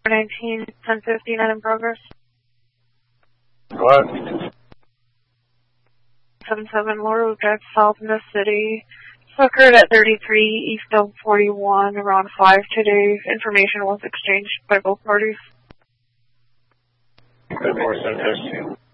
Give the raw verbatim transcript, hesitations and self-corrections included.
nineteen, ten fifty, not in progress. What? seven seven Laurel Drive South in the city. This occurred at thirty-three East of forty-one around five today. Information was exchanged by both parties. Good morning, ten fifteen.